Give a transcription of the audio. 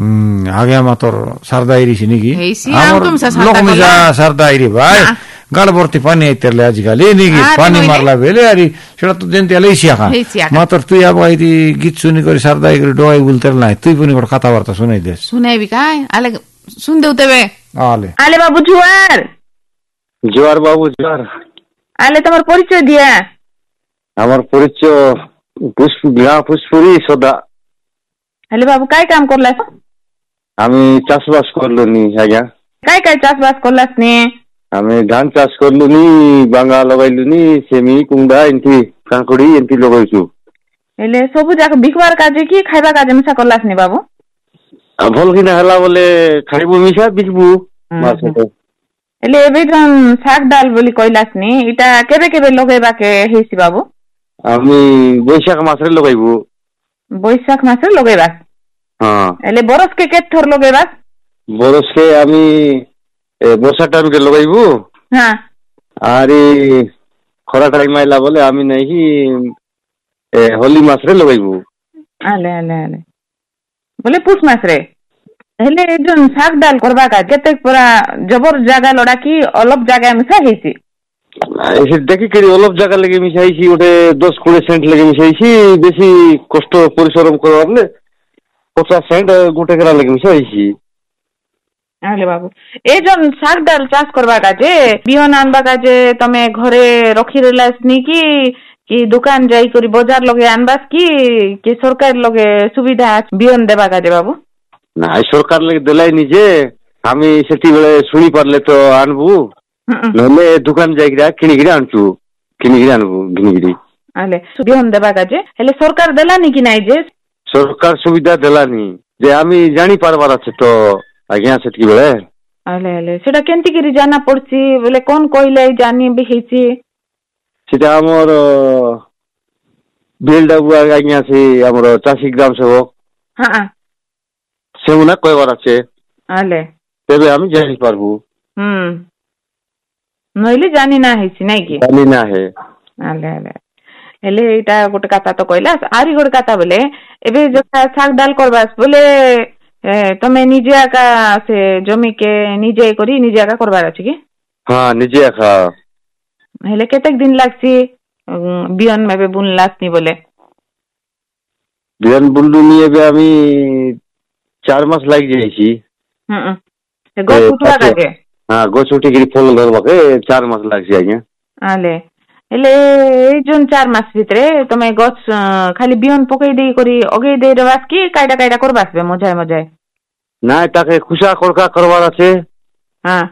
আগে আমার তোর সারদা আইরিছি নাকি লোক মিজা সারদা আইরি ভাই গাল ভর্তি পানি আইতেলে আজকাল এই নাকি পানি মারলা বেলে আর সেটা তো দেন তেলে ইসিয়াখা মাত্র তুই আবার গীত শুনি করে সারদা করে ডোয়াই বলতে নাই তুই পুনি করে কথাবার্তা শুনাই দেস শুনাইবি কাই আলে শুন দেও তবে আলে বাবু জোয়ার জোয়ার বাবু জোয়ার আলে তোমার পরিচয় দিয়া আমার পরিচয় পুষ্পুরি সদা আলে বাবু কাই কাম করলাস আমি চাষবাস করলুনি আজ্ঞা কাই চাষবাস করলাস নে আমি ধান চাষ করলুনি বাঙ্গা লগাইলুনি সেমি কুমড়া এমতি কাঁকড়ি এমতি লগাইছু এলে সবু যাক বিকবার কাজে কি খাইবা কাজে মিশা করলাস নি বাবু ভাল কিনা হেলা বলে খাইবু মিশা বিকবু এলে এবে শাক ডাল বলি কইলাস নি এটা কেবে কেবে লগাইবাকে হেইছি বাবু আমি বৈশাখ মাসে লগাইবু বৈশাখ মাসে লগাইবাস এলে বরসকে কে থর লগাইবাস বরসকে আমি বর্ষা টাইমকে লগাইবু হ্যাঁ আর খরা টাইম আইলা বলে আমি নাকি হোলি মাসরে লগাইবু আলে আলে আলে বলে পুষ মাসরে হেলে এজন শাক ডাল করবা কাজ কেতে পুরা জবর জায়গা লড়া কি অলপ জায়গা মিশা হেইছি দেখি কি অলপ জায়গা লেগে মিশাইছি ওটা 10-20 সেন্ট লেগে মিশাইছি বেশি কষ্ট পরিশ্রম করলে 50 সেন্ট গোটে কেরা লেগে মিশাইছি আলে বাবু এজন শাক ডাল চাষ করবা কাজে বিহন আনবা কাজে তুমি ঘরে রখি রেলাস নি কি দোকান যাই করি বাজার লগে আনবাস কি সরকার লগে সুবিধা বিহন দেবা কাজে বাবু না সরকার লগে দেলাই নিজে আমি সেটি বেলে শুনি পারলে তো আনবু নহলে দোকান যাইগিরা কিনিগিরা আনবু কিনিগিরি আলে বিহন দেবা কাজে হেলে সরকার দেলানি কি নাই যে সরকার সুবিধা দেলানি যে আমি জানি পারবার আছে তো আজ্ঞা সেটি বেলে আলে আলে সেটা কেনতি করে জানা পড়ছি বলে কোন কইলে জানি বিহেছি সেটা আমার বিএলডব্লিউ আজ্ঞা আছে আমার চাষী গ্রাম সেবক হ্যাঁ সেমনা কয়বার আছে আলে তবে আমি জানি পারবো নইলে জানি না হেছি নাই কি জানি না হে আলে আলে হেলে এটা গোটে কথা তো কইলা আরি গোটে কথা বলে এবে যথা শাক ডাল করবাস বলে তুমি নিজে একা সে জমিকে নিজে করি নিজে একা করবার আছে কি হ্যাঁ নিজে একা হেলে কেতেক দিন লাগছি বিয়ন মেবে বুনলাস নি বলে বিয়ন বুনলু নিয়ে আমি 4 মাস লাগ যাইছি গছ উঠবা কাজে হ্যাঁ গছ উঠে গিয়ে ফল ধরবাকে 4 মাস লাগছে আজ্ঞা আলে হেলে এই জন 4 মাস ভিতরে তুমি গছ খালি বিহন পকাই দেই করি অগেই দেই রবাস কি কাইটা করবাস বে মজায় না তাকে খুশা করকা করবার আছে হ্যাঁ